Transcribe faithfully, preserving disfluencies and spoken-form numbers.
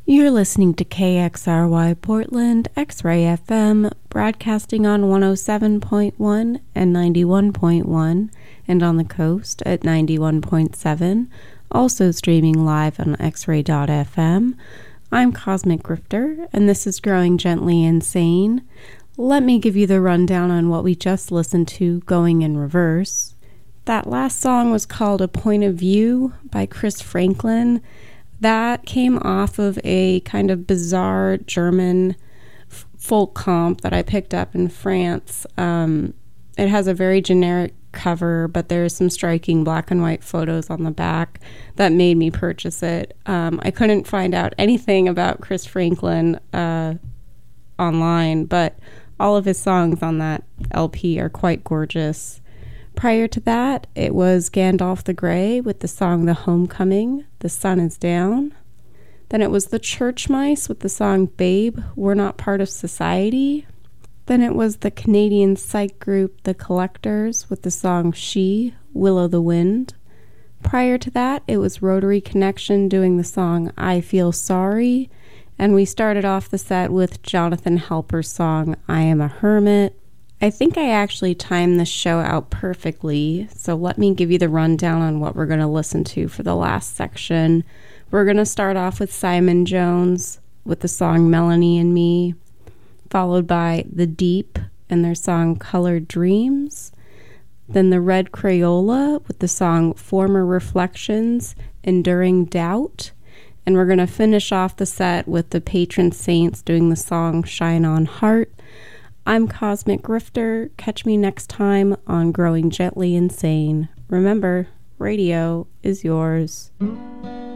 You're listening to K X R Y Portland X-Ray F M, broadcasting on one oh seven point one and ninety-one point one, and on the coast at ninety-one point seven, also streaming live on x ray dot f m. I'm Cosmic Grifter, and this is Growing Gently Insane. Let me give you the rundown on what we just listened to, going in reverse. That last song was called A Point of View by Chris Franklin. That came off of a kind of bizarre German f- folk comp that I picked up in France. Um, it has a very generic cover, but there's some striking black and white photos on the back that made me purchase it. Um, I couldn't find out anything about Chris Franklin uh, online, but all of his songs on that L P are quite gorgeous. Prior to that, it was Gandalf the Grey with the song The Homecoming, The Sun is Down. Then it was the Church Mice with the song Babe, We're Not Part of Society. Then it was the Canadian psych group The Collectors with the song She, Will o' the Wind. Prior to that, it was Rotary Connection doing the song I Feel Sorry. And we started off the set with Jonathan Helper's song I Am a Hermit. I think I actually timed this show out perfectly, so let me give you the rundown on what we're going to listen to for the last section. We're going to start off with Simon Jones with the song Melanie and Me, followed by The Deep and their song Colored Dreams, then the Red Crayola with the song Former Reflections, Enduring Doubt, and we're going to finish off the set with the Patron Saints doing the song Shine On Heart. I'm Cosmic Grifter. Catch me next time on Growing Gently Insane. Remember, radio is yours.